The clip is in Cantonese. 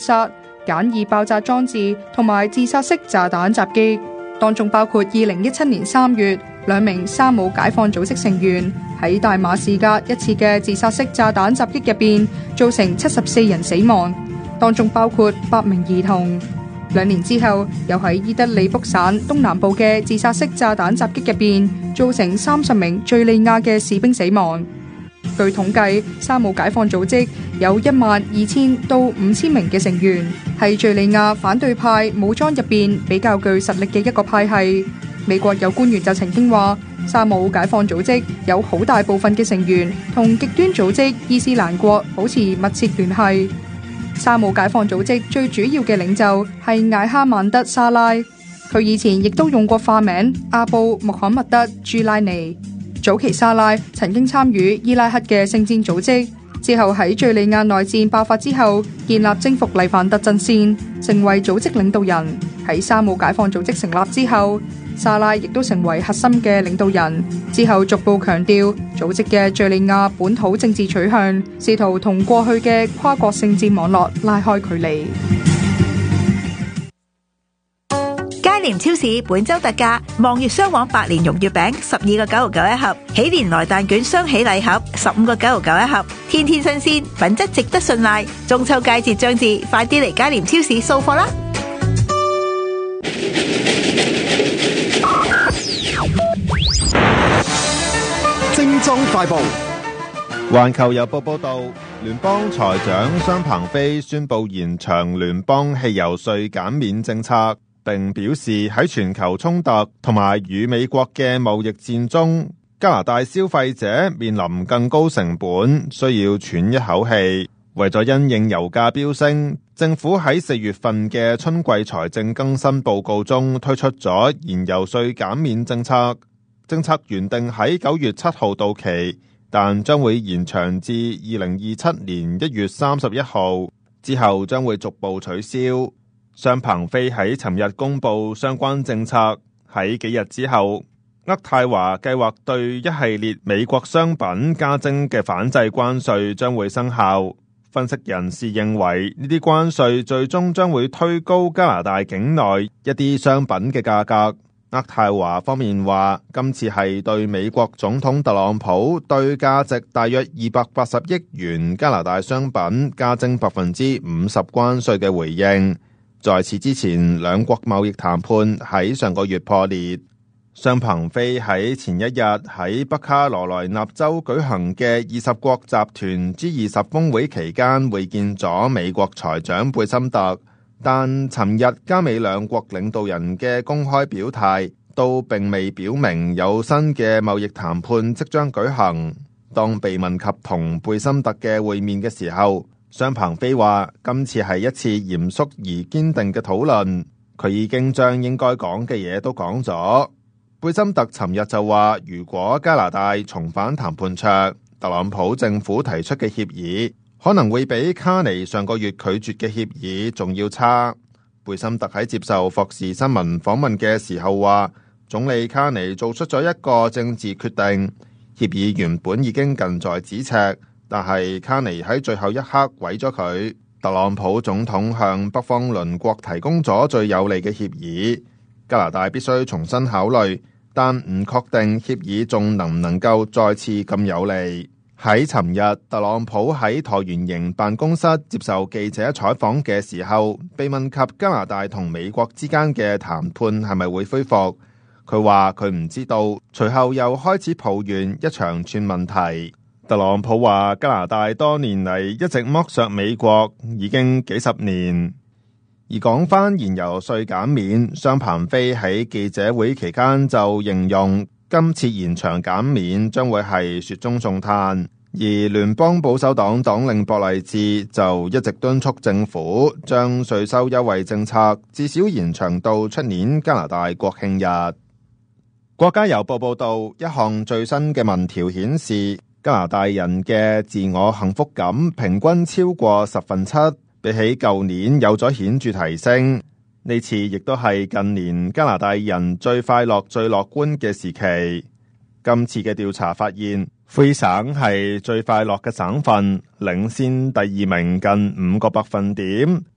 殺、簡易爆炸裝置同埋自殺式炸彈襲擊，當中包括2017年3月2名沙姆解放組織成員喺大馬士革一次嘅自殺式炸彈襲擊入邊，造成74人死亡，當中包括8名兒童。2年之後，又喺伊德利卜省東南部嘅自殺式炸彈襲擊入邊，造成30名敘利亞嘅士兵死亡。據統計，沙姆解放組織有12000到5000名嘅成員，係敘利亞反對派武裝入邊比較具實力嘅一個派系。美國有官員就曾經話，沙姆解放組織有好大部分嘅成員同極端組織伊斯蘭國保持密切聯繫。沙姆解放組織最主要嘅領袖係艾哈曼德沙拉，佢以前亦都用過化名阿布穆罕默德朱拉尼。早期沙拉曾經參與伊拉克嘅聖戰組織，之後喺敘利亞內戰爆發之後，建立征服黎凡特陣線，成為組織領導人。喺沙姆解放組織成立之後，沙拉亦都成為核心嘅領導人，之後逐步強調組織嘅敘利亞本土政治取向，試圖同過去嘅跨國聖戰網絡拉開距離。 佳廉超市本周特價，望月雙黃百年蓉月餅12個9.99一盒，喜年來蛋卷雙喜禮盒15個9.99一盒，天天新鮮，品質值得信賴。中秋佳節將至，快啲嚟佳廉超市掃貨啦！ 精裝快報。 環球郵報報道，聯邦財長商鵬飛宣布延長聯邦汽油稅減免政策，並表示喺全球衝突同埋與美國嘅貿易戰中，加拿大消費者面臨更高成本，需要喘一口氣。為咗因應油價飆升，政府喺4月份嘅春季財政更新報告中推出咗燃油稅減免政策。政策原定喺9月7號到期，但將會延長至2027年1月31號，之後將會逐步取消。商鵬飛喺尋日公布相關政策，喺幾日之後，渥太華計劃對一系列美國商品加徵嘅反制關稅將會生效。分析人士認為，呢啲關稅最終將會推高加拿大境內一啲商品嘅價格。渥太華方面話，今次係對美國總統特朗普對價值大約280億元加拿大商品加徵50%關稅嘅回應。在此之前，兩國貿易談判喺上個月破裂。商鵬飛喺前一日喺北卡羅來納州舉行嘅20國集團 G20 峰會期間會見咗美國財長貝森特，但尋日加美兩國領導人嘅公開表態都並未表明有新嘅貿易談判即將舉行。當被問及同貝森特嘅會面嘅時候，商鵬飛話今次係一次嚴肅而堅定嘅討論，佢已經將應該講嘅嘢都講咗。貝森特尋日就話，如果加拿大重返談判桌，特朗普政府提出嘅協議可能會比卡尼上個月拒絕嘅協議仲要差。貝森特喺接受霍士新聞訪問嘅時候話，總理卡尼做出咗一個政治決定，協議原本已經近在咫尺，但係卡尼喺最後一刻毀咗佢。特朗普總統向北方鄰國提供咗最有利嘅協議，加拿大必須重新考慮，但唔確定協議仲能唔能夠再次咁有利。喺尋日，特朗普喺橢圓形辦公室接受記者採訪嘅時候，被問及加拿大同美國之間嘅談判係咪會恢復，佢話佢唔知道，隨後又開始抱怨一長串問題。特朗普話加拿大多年嚟一直剝削美國，已經幾十年。而講返燃油稅減免，商鵬飛喺記者會期間就形容今次延長減免將會係雪中送炭。而聯邦保守黨黨領博勵治就一直敦促政府將稅收優惠政策至少延長到出年加拿大國慶日。國家郵報報道，一項最新嘅民調顯示，加拿大人嘅自我幸福感平均超過7/10，比起舊年有咗顯著提升。呢次亦都係近年加拿大人最快樂、最樂觀嘅時期。今次嘅調查發現，魁省係最快樂嘅省份，領先第二名近5個百分點。